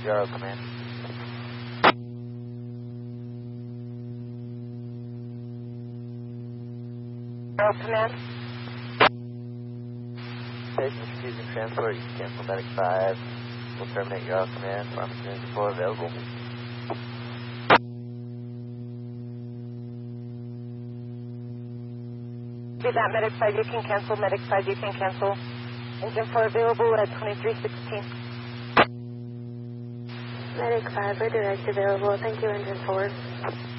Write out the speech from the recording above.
Yarrow Command. Yarrow Command. Station refusing transport. You can cancel Medic 5. We'll terminate Yarrow Command. Farmington 4 available. Be that Medic 5, you can cancel. Medic 5, you can cancel. Engine 4 available at 2316. Medic 5, redirect available. Thank you, Engine 4.